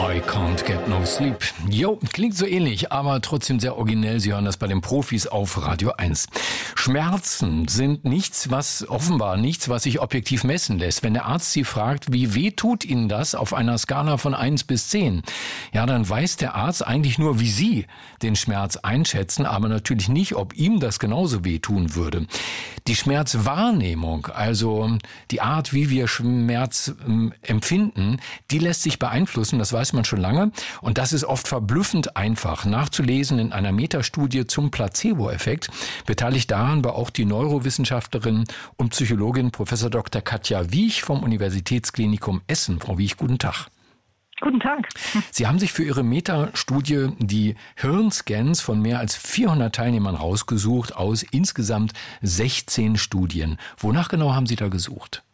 I can't get no sleep. Jo, klingt so ähnlich, aber trotzdem sehr originell. Sie hören das bei den Profis auf Radio 1. Schmerzen sind offenbar nichts, was sich objektiv messen lässt. Wenn der Arzt Sie fragt, wie weh tut Ihnen das auf einer Skala von 1 bis 10? Ja, dann weiß der Arzt eigentlich nur, wie Sie den Schmerz einschätzen, aber natürlich nicht, ob ihm das genauso weh tun würde. Die Schmerzwahrnehmung, also die Art, wie wir Schmerz empfinden, die lässt sich beeinflussen, das weiß man schon lange. Und das ist oft verblüffend einfach nachzulesen in einer Metastudie zum Placebo-Effekt. Beteiligt daran war auch die Neurowissenschaftlerin und Psychologin Prof. Dr. Katja Wiech vom Universitätsklinikum Essen. Frau Wiech, guten Tag. Guten Tag. Sie haben sich für Ihre Metastudie die Hirnscans von mehr als 400 Teilnehmern rausgesucht aus insgesamt 16 Studien. Wonach genau haben Sie da gesucht?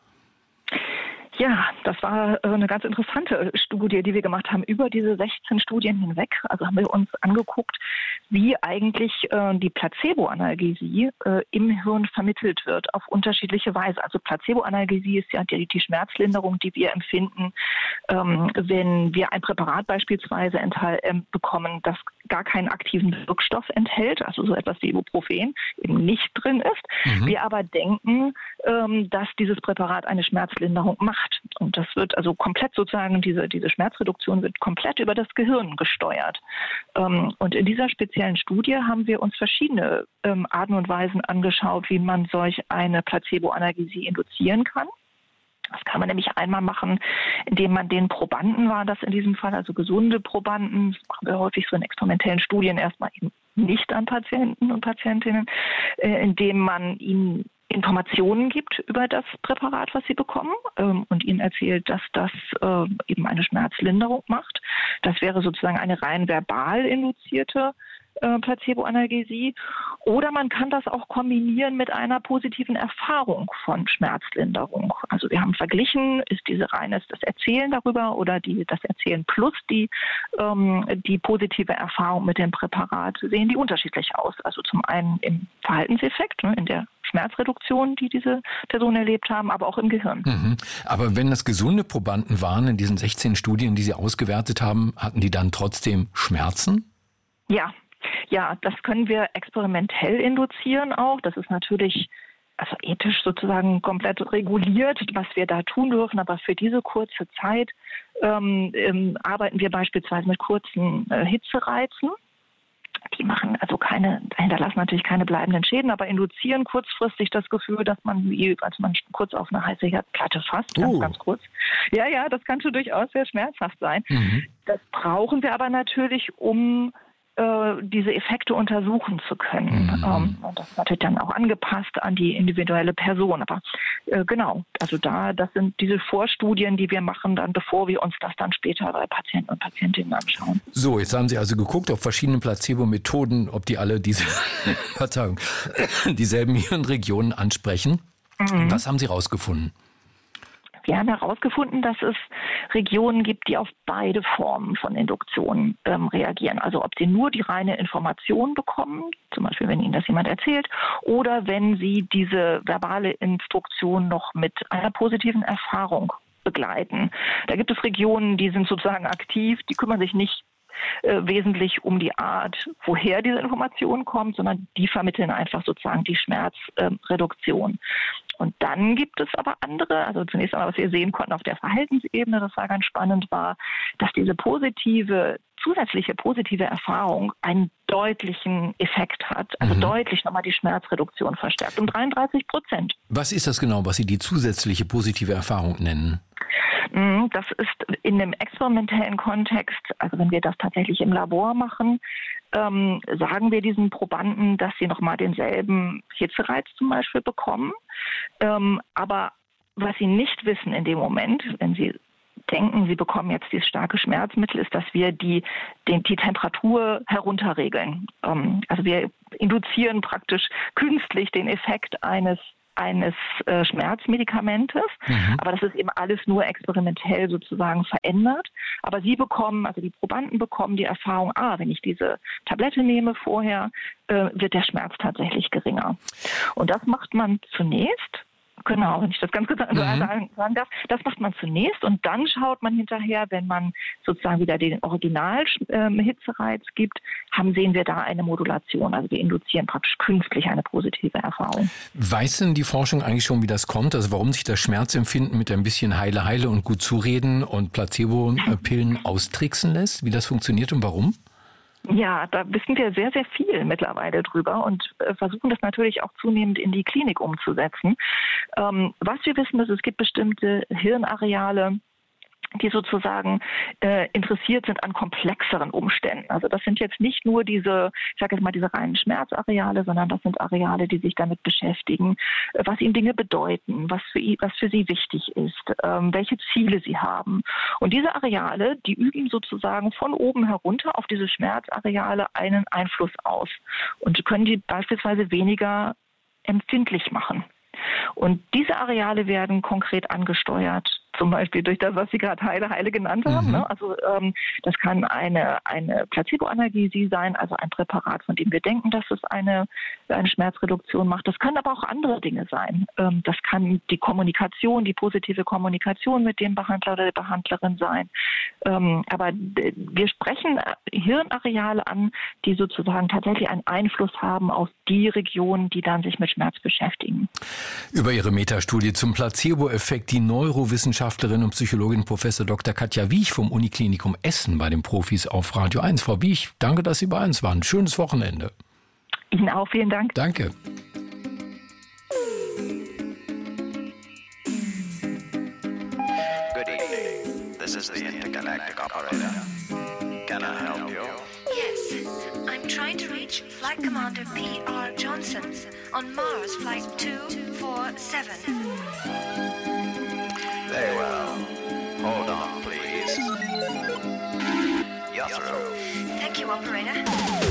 Ja, das war eine ganz interessante Studie, die wir gemacht haben über diese 16 Studien hinweg. Also haben wir uns angeguckt, wie eigentlich die Placebo-Analgesie im Hirn vermittelt wird auf unterschiedliche Weise. Also Placebo-Analgesie ist ja die Schmerzlinderung, die wir empfinden, wenn wir ein Präparat beispielsweise bekommen, das gar keinen aktiven Wirkstoff enthält, also so etwas wie Ibuprofen eben nicht drin ist. Wir aber denken, dass dieses Präparat eine Schmerzlinderung macht. Und das wird also komplett sozusagen, diese Schmerzreduktion wird komplett über das Gehirn gesteuert. Und in dieser speziellen Studie haben wir uns verschiedene Arten und Weisen angeschaut, wie man solch eine Placebo-Analgesie induzieren kann. Das kann man nämlich einmal machen, indem man den Probanden, war das in diesem Fall, also gesunde Probanden, das machen wir häufig so in experimentellen Studien erstmal eben nicht an Patienten und Patientinnen, indem man ihnen Informationen gibt über das Präparat, was sie bekommen und ihnen erzählt, dass das eben eine Schmerzlinderung macht. Das wäre sozusagen eine rein verbal induzierte Placebo-Analgesie. Oder man kann das auch kombinieren mit einer positiven Erfahrung von Schmerzlinderung. Also wir haben verglichen, ist das Erzählen darüber oder das Erzählen plus die positive Erfahrung mit dem Präparat, sehen die unterschiedlich aus. Also zum einen im Verhaltenseffekt, in der Schmerzreduktion, die diese Personen erlebt haben, aber auch im Gehirn. Aber wenn das gesunde Probanden waren in diesen 16 Studien, die Sie ausgewertet haben, hatten die dann trotzdem Schmerzen? Ja, das können wir experimentell induzieren auch. Das ist natürlich ethisch sozusagen komplett reguliert, was wir da tun dürfen. Aber für diese kurze Zeit arbeiten wir beispielsweise mit kurzen Hitzereizen. Die hinterlassen natürlich keine bleibenden Schäden, aber induzieren kurzfristig das Gefühl, dass man kurz auf eine heiße Herdplatte fasst, ganz kurz. Ja, das kann schon durchaus sehr schmerzhaft sein. Das brauchen wir aber natürlich, um diese Effekte untersuchen zu können. Und das ist natürlich dann auch angepasst an die individuelle Person. Aber genau, also das sind diese Vorstudien, die wir machen, dann bevor wir uns das dann später bei Patienten und Patientinnen anschauen. So, jetzt haben Sie also geguckt auf verschiedene Placebo-Methoden, ob die alle dieselben Hirnregionen ansprechen. Was haben Sie rausgefunden? Wir haben herausgefunden, dass es Regionen gibt, die auf beide Formen von Induktion reagieren. Also ob sie nur die reine Information bekommen, zum Beispiel wenn Ihnen das jemand erzählt, oder wenn Sie diese verbale Instruktion noch mit einer positiven Erfahrung begleiten. Da gibt es Regionen, die sind sozusagen aktiv, die kümmern sich nicht wesentlich um die Art, woher diese Information kommt, sondern die vermitteln einfach sozusagen die Schmerzreduktion. Und dann gibt es aber andere, also zunächst einmal, was wir sehen konnten auf der Verhaltensebene, das war ganz spannend, war, dass diese zusätzliche positive Erfahrung einen deutlichen Effekt hat, also deutlich nochmal die Schmerzreduktion verstärkt, um 33%. Was ist das genau, was Sie die zusätzliche positive Erfahrung nennen? Das ist in dem experimentellen Kontext, also wenn wir das tatsächlich im Labor machen, sagen wir diesen Probanden, dass sie nochmal denselben Hitzereiz zum Beispiel bekommen. Aber was sie nicht wissen in dem Moment, wenn sie denken, sie bekommen jetzt dieses starke Schmerzmittel, ist, dass wir die Temperatur herunterregeln. Also wir induzieren praktisch künstlich den Effekt eines Schmerzmedikamentes, aber das ist eben alles nur experimentell sozusagen verändert. Aber die Probanden bekommen die Erfahrung, wenn ich diese Tablette nehme vorher, wird der Schmerz tatsächlich geringer. Und das macht man zunächst Genau, wenn ich das ganz kurz sagen darf. Das macht man zunächst und dann schaut man hinterher, wenn man sozusagen wieder den Original-Hitzereiz gibt, sehen wir da eine Modulation. Also wir induzieren praktisch künstlich eine positive Erfahrung. Weiß denn die Forschung eigentlich schon, wie das kommt? Also warum sich das Schmerzempfinden mit ein bisschen Heile und gut zureden und Placebo-Pillen austricksen lässt? Wie das funktioniert und warum? Ja, da wissen wir sehr, sehr viel mittlerweile drüber und versuchen das natürlich auch zunehmend in die Klinik umzusetzen. Was wir wissen, ist, es gibt bestimmte Hirnareale, die sozusagen interessiert sind an komplexeren Umständen. Also das sind jetzt nicht nur diese reinen Schmerzareale, sondern das sind Areale, die sich damit beschäftigen, was ihnen Dinge bedeuten, was für sie wichtig ist, welche Ziele sie haben. Und diese Areale, die üben sozusagen von oben herunter auf diese Schmerzareale einen Einfluss aus und können die beispielsweise weniger empfindlich machen. Und diese Areale werden konkret angesteuert, zum Beispiel durch das, was Sie gerade Heile genannt haben. Ne? Also das kann eine Placebo-Analgesie sein, also ein Präparat, von dem wir denken, dass es eine Schmerzreduktion macht. Das können aber auch andere Dinge sein. Das kann die Kommunikation, die positive Kommunikation mit dem Behandler oder der Behandlerin sein. Aber wir sprechen Hirnareale an, die sozusagen tatsächlich einen Einfluss haben auf die Regionen, die dann sich mit Schmerz beschäftigen. Über Ihre Metastudie zum Placebo-Effekt die Neurowissenschaftlerin und Psychologin Professor Dr. Katja Wiech vom Uniklinikum Essen bei den Profis auf Radio 1. Frau Wiech, danke, dass Sie bei uns waren. Schönes Wochenende. Ihnen auch, vielen Dank. Danke. Good evening. This is the intergalactic operator. Can I help you? Yes, I'm trying to reach Flight Commander P.R. Johnson on Mars Flight 247. Very well. Hold on, please. You're through. Thank you, operator.